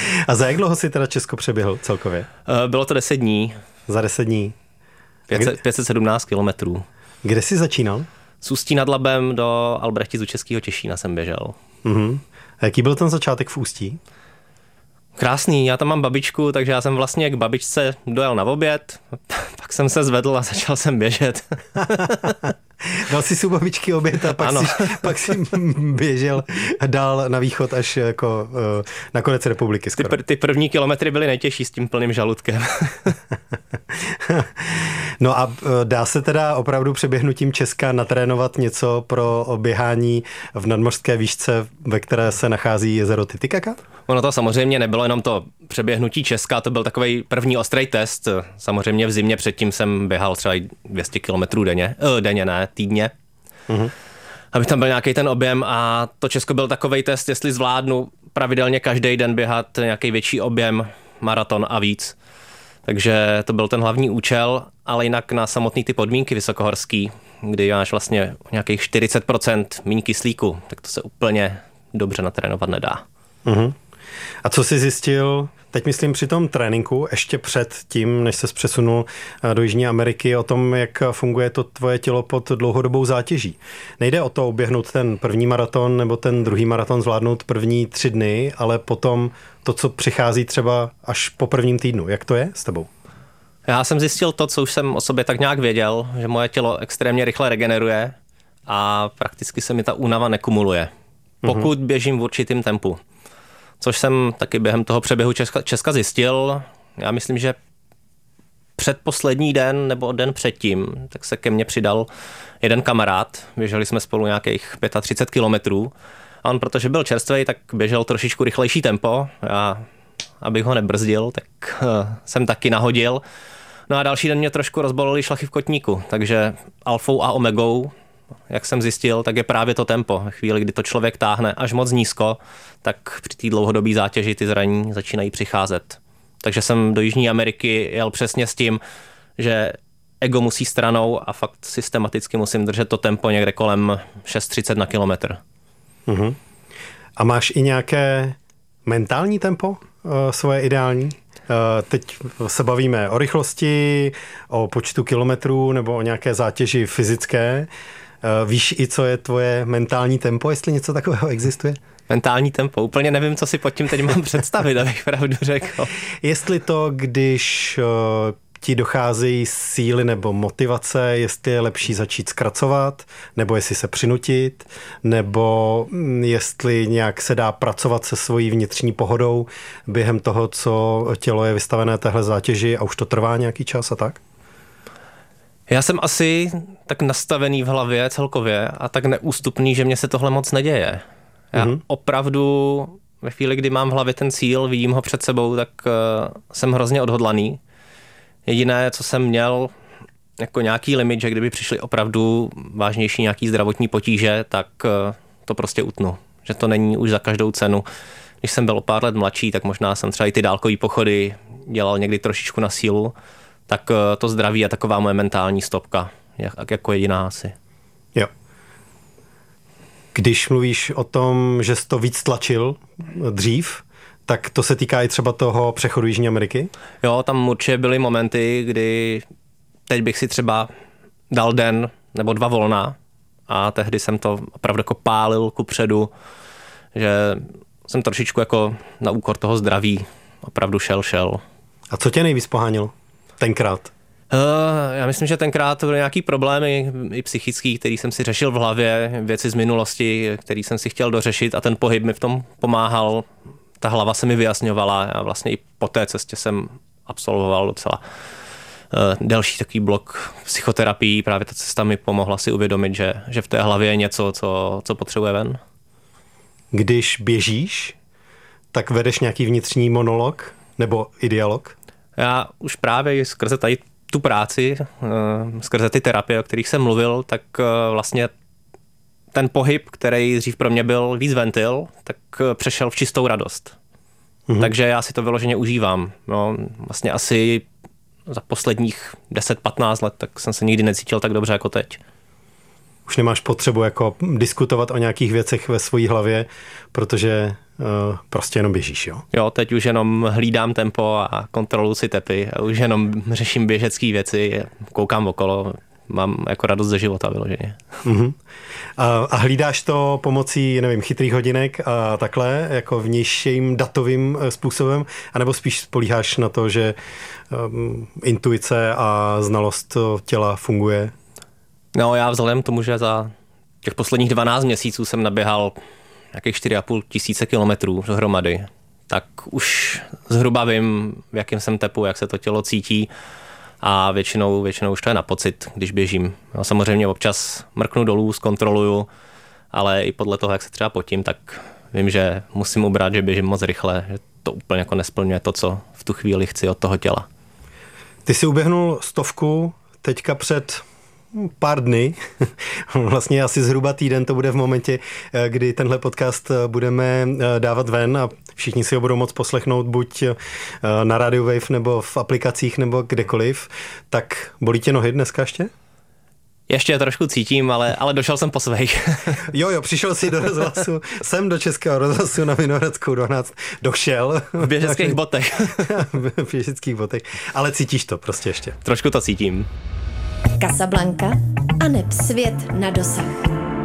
A za jak dlouho si teda Česko přeběhl celkově? Bylo to 10 dní. Za 10 dní. 517 kilometrů. Kde jsi začínal? Z Ústí nad Labem do Albrechtic u Českého Těšína jsem běžel. A jaký byl ten začátek v Ústí? Krásný, já tam mám babičku, takže já jsem vlastně k babičce dojel na oběd, pak jsem se zvedl a začal jsem běžet. Dal jsi u babičky oběd a pak si běžel dál na východ až jako na konec republiky skoro. Ty první kilometry byly nejtěžší s tím plným žaludkem. No a dá se teda opravdu přeběhnutím Česka natrénovat něco pro běhání v nadmořské výšce, ve které se nachází jezero Titicaca? Ono to samozřejmě nebylo jenom to přeběhnutí Česka, to byl takový první ostrý test. Samozřejmě v zimě předtím jsem běhal třeba 200 kilometrů týdně. Aby tam byl nějaký ten objem a to Česko byl takovej test, jestli zvládnu pravidelně každý den běhat nějaký větší objem, maraton a víc. Takže to byl ten hlavní účel, ale jinak na samotný ty podmínky vysokohorský, kdy máš vlastně nějakých 40% míň kyslíku, tak to se úplně dobře natrénovat nedá. A co jsi zjistil, teď myslím při tom tréninku, ještě před tím, než ses přesunul do Jižní Ameriky, o tom, jak funguje to tvoje tělo pod dlouhodobou zátěží? Nejde o to oběhnout ten první maraton nebo ten druhý maraton zvládnout první 3 dny, ale potom to, co přichází třeba až po prvním týdnu. Jak to je s tebou? Já jsem zjistil to, co už jsem o sobě tak nějak věděl, že moje tělo extrémně rychle regeneruje a prakticky se mi ta únava nekumuluje, pokud běžím v určitém tempu. Což jsem taky během toho přeběhu Česka zjistil. Já myslím, že předposlední den nebo den předtím, tak se ke mně přidal jeden kamarád. Běželi jsme spolu nějakých 35 kilometrů. A on, protože byl čerstvej, tak běžel trošičku rychlejší tempo. Já, abych ho nebrzdil, tak jsem taky nahodil. No a další den mě trošku rozbolely šlachy v kotníku. Takže alfou a omegou, jak jsem zjistil, tak je právě to tempo. V chvíli, kdy to člověk táhne až moc nízko, tak při té dlouhodobé zátěži ty zranění začínají přicházet. Takže jsem do Jižní Ameriky jel přesně s tím, že ego musí stranou a fakt systematicky musím držet to tempo někde kolem 6,30 na kilometr. A máš i nějaké mentální tempo svoje ideální? Teď se bavíme o rychlosti, o počtu kilometrů nebo o nějaké zátěži fyzické. Víš i, co je tvoje mentální tempo, jestli něco takového existuje? Mentální tempo, úplně nevím, co si pod tím teď mám představit, abych pravdu řekl. Jestli to, když ti docházejí síly nebo motivace, jestli je lepší začít zkracovat, nebo jestli se přinutit, nebo jestli nějak se dá pracovat se svojí vnitřní pohodou během toho, co tělo je vystavené téhle zátěži a už to trvá nějaký čas a tak? Já jsem asi tak nastavený v hlavě celkově a tak neústupný, že mně se tohle moc neděje. Já opravdu ve chvíli, kdy mám v hlavě ten cíl, vidím ho před sebou, tak jsem hrozně odhodlaný. Jediné, co jsem měl jako nějaký limit, že kdyby přišly opravdu vážnější nějaký zdravotní potíže, tak to prostě utnu. Že to není už za každou cenu. Když jsem byl o pár let mladší, tak možná jsem třeba i ty dálkové pochody dělal někdy trošičku na sílu, tak to zdraví je taková moje mentální stopka, jako jediná asi. Jo. Když mluvíš o tom, že jsi to víc tlačil dřív, tak to se týká i třeba toho přechodu Jižní Ameriky? Jo, tam určitě byly momenty, kdy teď bych si třeba dal den nebo 2 volna a tehdy jsem to opravdu jako pálil kupředu, že jsem trošičku jako na úkor toho zdraví opravdu šel. A co tě nejvíc pohánilo tenkrát? Já myslím, že tenkrát byly nějaký problémy i psychický, který jsem si řešil v hlavě, věci z minulosti, který jsem si chtěl dořešit a ten pohyb mi v tom pomáhal. Ta hlava se mi vyjasňovala a vlastně i po té cestě jsem absolvoval docela delší takový blok psychoterapii. Právě ta cesta mi pomohla si uvědomit, že v té hlavě je něco, co potřebuje ven. Když běžíš, tak vedeš nějaký vnitřní monolog nebo i dialog? Já už právě skrze tady tu práci, skrze ty terapie, o kterých jsem mluvil, tak vlastně ten pohyb, který dřív pro mě byl víc ventil, tak přešel v čistou radost. Takže já si to vyloženě užívám. No, vlastně asi za posledních 10-15 let tak jsem se nikdy necítil tak dobře jako teď. Už nemáš potřebu jako diskutovat o nějakých věcech ve své hlavě, protože prostě jenom běžíš, jo? Jo, teď už jenom hlídám tempo a kontroluji si tepy. A už jenom řeším běžecké věci, koukám okolo, mám jako radost ze života vyloženě. Uh-huh. A hlídáš to pomocí, nevím, chytrých hodinek a takhle, jako vnějším datovým způsobem, anebo spíš spolíháš na to, že intuice a znalost těla funguje? No, já vzhledem tomu, že za těch posledních 12 měsíců jsem naběhal nějakých 4,5 tisíce kilometrů dohromady, tak už zhruba vím, v jakém jsem tepu, jak se to tělo cítí a většinou už to je na pocit, když běžím. No, samozřejmě občas mrknu dolů, zkontroluju, ale i podle toho, jak se třeba potím, tak vím, že musím ubrat, že běžím moc rychle, že to úplně jako nesplňuje to, co v tu chvíli chci od toho těla. Ty jsi uběhnul 100 teďka před pár dny, vlastně asi zhruba týden to bude v momentě, kdy tenhle podcast budeme dávat ven a všichni si ho budou moct poslechnout buď na Radio Wave nebo v aplikacích nebo kdekoliv. Tak bolí tě nohy dneska ještě? Ještě trošku cítím, ale došel jsem po svých. Jo, přišel jsi do rozhlasu, jsem do Českého rozhlasu na Vinohradskou 12, došel. V běžeckých botech. V běžeckých botech, ale cítíš to prostě ještě. Trošku to cítím. Casablanca aneb svět na dosah.